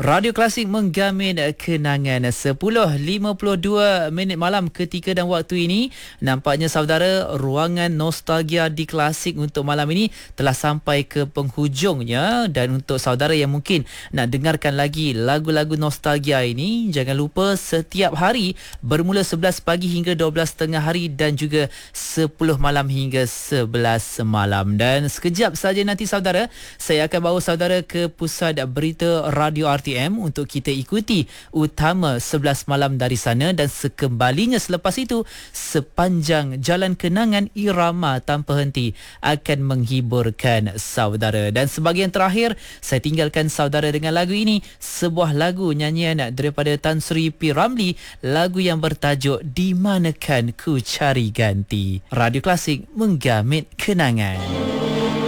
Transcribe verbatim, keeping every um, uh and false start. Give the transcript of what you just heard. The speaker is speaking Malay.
Radio Klasik menggamin kenangan. Sepuluh lima puluh dua minit malam ketika dan waktu ini. Nampaknya saudara, ruangan nostalgia di Klasik untuk malam ini telah sampai ke penghujungnya. Dan untuk saudara yang mungkin nak dengarkan lagi lagu-lagu nostalgia ini, jangan lupa setiap hari bermula sebelas pagi hingga dua belas tengah hari dan juga sepuluh malam hingga sebelas malam. Dan sekejap saja nanti saudara, saya akan bawa saudara ke pusat berita Radio R T M untuk kita ikuti utama sebelas malam dari sana, dan sekembalinya selepas itu sepanjang jalan kenangan irama tanpa henti akan menghiburkan saudara. Dan sebahagian terakhir saya tinggalkan saudara dengan lagu ini, sebuah lagu nyanyian daripada Tan Sri P. Ramlee, lagu yang bertajuk Di Manakan Ku Cari Ganti. Radio Klasik menggamit kenangan.